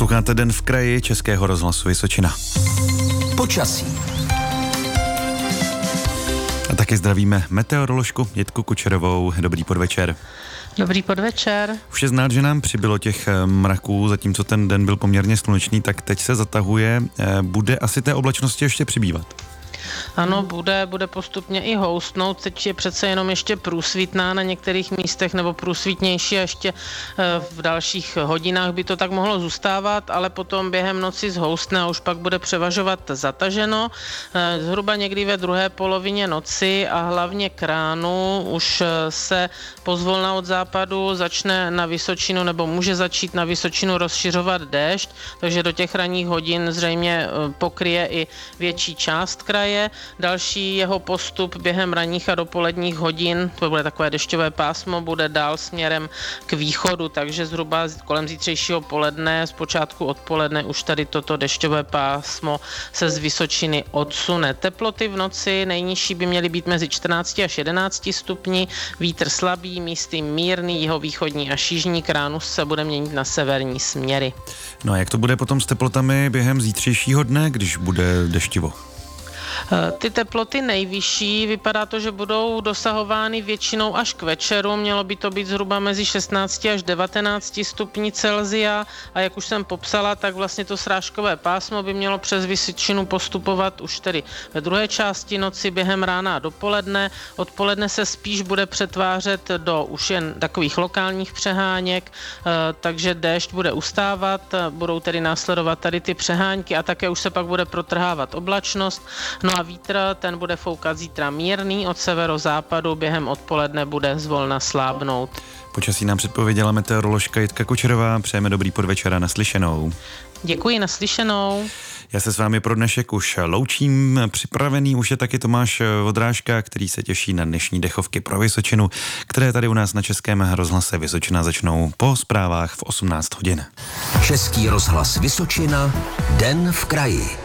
Posloucháte Den v kraji Českého rozhlasu Vysočina. Počasí. A taky zdravíme meteoroložku Jitku Kučerovou. Dobrý podvečer. Dobrý podvečer. Už je znát, že nám přibylo těch mraků, zatímco ten den byl poměrně slunečný, tak teď se zatahuje. Bude asi té oblačnosti ještě přibývat? Ano, bude postupně i houstnout. Teď je přece jenom ještě průsvitná na některých místech, nebo průsvitnější a ještě v dalších hodinách by to tak mohlo zůstávat, ale potom během noci zhoustne a už pak bude převažovat zataženo. Zhruba někdy ve druhé polovině noci a hlavně k ránu už se pozvolna od západu začne na Vysočinu, nebo může začít na Vysočinu rozšiřovat déšť, takže do těch ranních hodin zřejmě pokryje i větší část kraje. Další jeho postup během ranních a dopoledních hodin, to bude takové dešťové pásmo, bude dál směrem k východu, takže zhruba kolem zítřejšího poledne, zpočátku odpoledne už tady toto dešťové pásmo se z Vysočiny odsune. Teploty v noci nejnižší by měly být mezi 14 až 11 stupni, vítr slabý, místy mírný, jihovýchodní až jižní, k ránu se bude měnit na severní směry. No a jak to bude potom s teplotami během zítřejšího dne, když bude deštivo? Ty teploty nejvyšší, vypadá to, že budou dosahovány většinou až k večeru, mělo by to být zhruba mezi 16 až 19 stupni Celsia a jak už jsem popsala, tak vlastně to srážkové pásmo by mělo přes Vysočinu postupovat už tedy ve druhé části noci během rána a dopoledne. Odpoledne se spíš bude přetvářet do už jen takových lokálních přeháněk, takže déšť bude ustávat, budou tedy následovat tady ty přehánky a také už se pak bude protrhávat oblačnost. No a vítr, ten bude foukat zítra mírný, od severozápadu během odpoledne bude zvolna slábnout. Počasí nám předpověděla meteoroložka Jitka Kučerová. Přejeme dobrý podvečer a naslyšenou. Děkuji, naslyšenou. Já se s vámi pro dnešek už loučím. Připravený už je taky Tomáš Vodrážka, který se těší na dnešní dechovky pro Vysočinu, které tady u nás na Českém rozhlase Vysočina začnou po zprávách v 18 hodin. Český rozhlas Vysočina, Den v kraji.